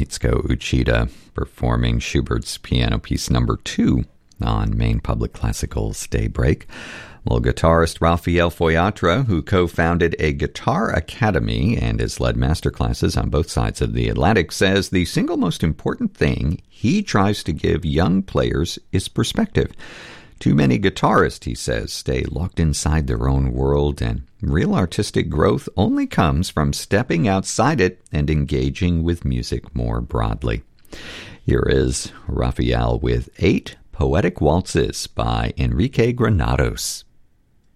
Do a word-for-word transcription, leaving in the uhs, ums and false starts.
Mitsuko Uchida performing Schubert's Piano Piece Number two on Maine Public Classical's Daybreak. Well, guitarist Rafael Foyatra, who co-founded a guitar academy and has led masterclasses on both sides of the Atlantic, says the single most important thing he tries to give young players is perspective. Too many guitarists, he says, stay locked inside their own world, and real artistic growth only comes from stepping outside it and engaging with music more broadly. Here is Rafael with Eight Poetic Waltzes by Enrique Granados.